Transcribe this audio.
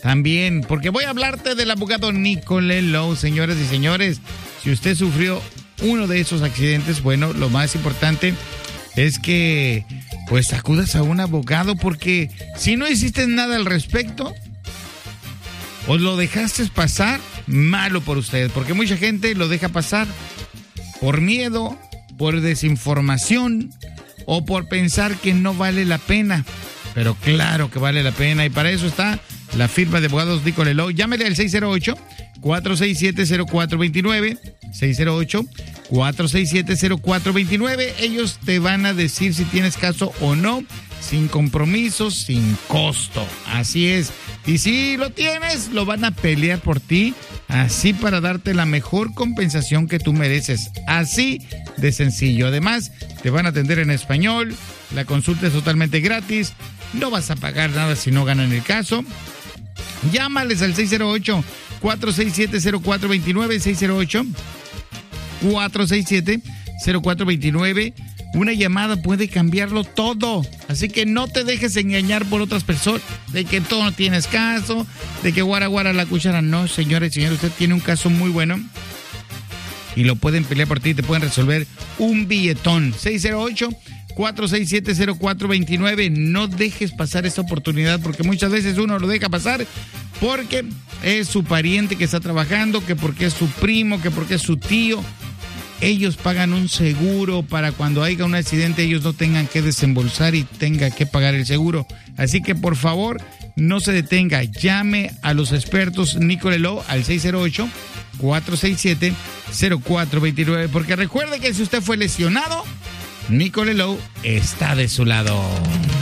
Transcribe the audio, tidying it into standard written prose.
también, porque voy a hablarte del abogado Nicole Lowe, señoras y señores. Si usted sufrió uno de esos accidentes, bueno, lo más importante es que pues acudas a un abogado, porque si no hiciste nada al respecto o lo dejaste pasar, malo por usted, porque mucha gente lo deja pasar por miedo, por desinformación o por pensar que no vale la pena. Pero claro que vale la pena, y para eso está la firma de abogados Nicole Lowe. Llámele al 608-467-0429, 608-467-0429. Ellos te van a decir si tienes caso o no, sin compromisos, sin costo. Así es. Y si lo tienes, lo van a pelear por ti, así para darte la mejor compensación que tú mereces. Así de sencillo. Además, te van a atender en español. La consulta es totalmente gratis. No vas a pagar nada si no ganan el caso. Llámales al 608-467-0429, 608-467-0429. Una llamada puede cambiarlo todo. Así que no te dejes engañar por otras personas, de que tú no tienes caso, de que guara guara la cuchara. No, señores y señores, usted tiene un caso muy bueno y lo pueden pelear por ti, te pueden resolver un billetón. 608-467-0429. No dejes pasar esta oportunidad, porque muchas veces uno lo deja pasar porque es su pariente que está trabajando, que porque es su primo, que porque es su tío. Ellos pagan un seguro para cuando haya un accidente ellos no tengan que desembolsar y tenga que pagar el seguro. Así que por favor, no se detenga. Llame a los expertos Nicole Lowe al 608-467-0429. Porque recuerde que si usted fue lesionado, Nicole Lowe está de su lado.